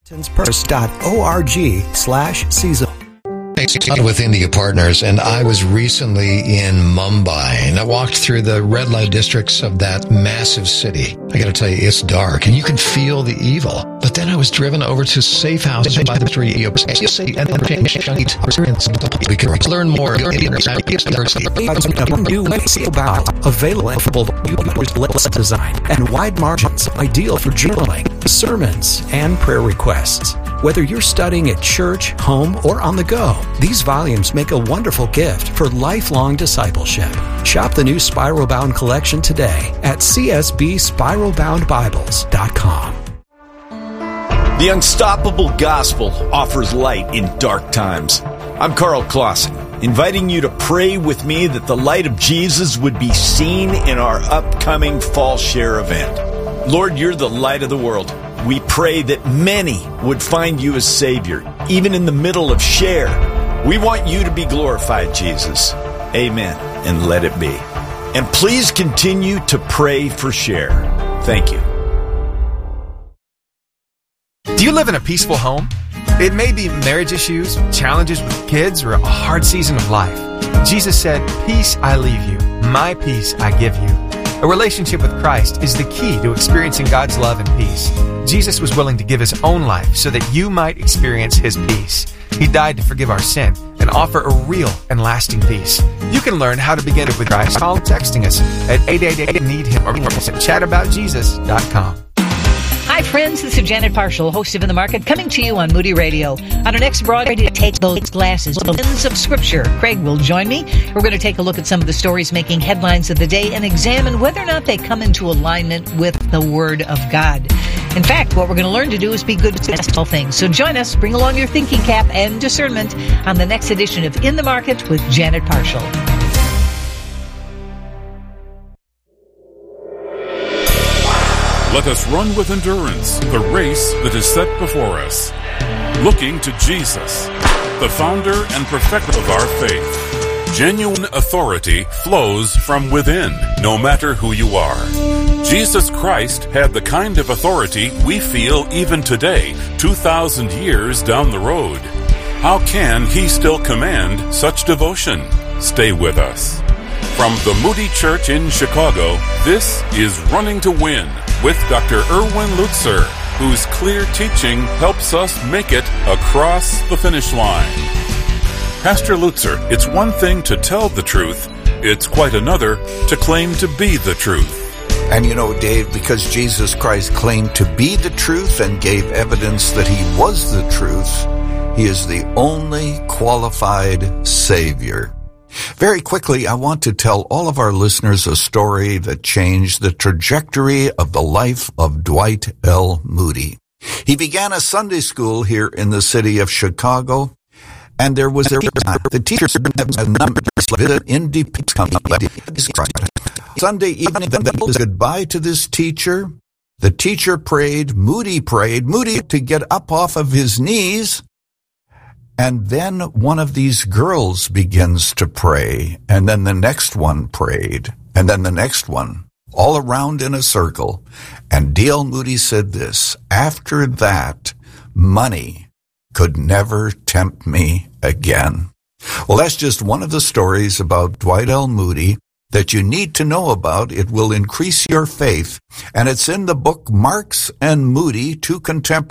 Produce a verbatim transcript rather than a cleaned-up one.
purse dot org slash season. With India Partners, and I was recently in Mumbai, and I walked through the red light districts of that massive city. I got to tell you, it's dark, and you can feel the evil. But then I was driven over to Safe House by the tree. We can learn more. Available design and wide margins, ideal for journaling, sermons, and prayer requests. Whether you're studying at church, home, or on the go, these volumes make a wonderful gift for lifelong discipleship. Shop the new Spiral Bound collection today at c s b spiral bound bibles dot com. The Unstoppable Gospel offers light in dark times. I'm Carl Clausen, inviting you to pray with me that the light of Jesus would be seen in our upcoming Fall Share event. Lord, you're the light of the world. We pray that many would find you as Savior, even in the middle of Share. We want you to be glorified, Jesus. Amen, and let it be. And please continue to pray for Share. Thank you. Do you live in a peaceful home? It may be marriage issues, challenges with kids, or a hard season of life. Jesus said, "Peace I leave you, my peace I give you." A relationship with Christ is the key to experiencing God's love and peace. Jesus was willing to give his own life so that you might experience his peace. He died to forgive our sin and offer a real and lasting peace. You can learn how to begin it with Christ. Call texting us at eight eight eight need him or at chat about jesus dot com. Hi, friends. This is Janet Parshall, host of In the Market, coming to you on Moody Radio. On our next broadcast, take those glasses, the lens of Scripture. Craig will join me. We're going to take a look at some of the stories making headlines of the day and examine whether or not they come into alignment with the Word of God. In fact, what we're going to learn to do is be good at all things. So join us, bring along your thinking cap and discernment on the next edition of In the Market with Janet Parshall. Let us run with endurance the race that is set before us, looking to Jesus, the founder and perfecter of our faith. Genuine authority flows from within, no matter who you are. Jesus Christ had the kind of authority we feel even today, two thousand years down the road. How can he still command such devotion? Stay with us. From the Moody Church in Chicago, this is Running to Win with Doctor Erwin Lutzer, whose clear teaching helps us make it across the finish line. Pastor Lutzer, it's one thing to tell the truth, it's quite another to claim to be the truth. And you know, Dave, because Jesus Christ claimed to be the truth and gave evidence that he was the truth, he is the only qualified Savior. Very quickly, I want to tell all of our listeners a story that changed the trajectory of the life of Dwight L. Moody. He began a Sunday school here in the city of Chicago, and there was a the teacher Sunday evening, that was goodbye to this teacher. The teacher prayed, Moody prayed, Moody to get up off of his knees. And then one of these girls begins to pray, and then the next one prayed, and then the next one, all around in a circle. And D L. Moody said this, after that, money could never tempt me again. Well, that's just one of the stories about Dwight L. Moody that you need to know about. It will increase your faith, and it's in the book Marks and Moody, Two Contemporaries.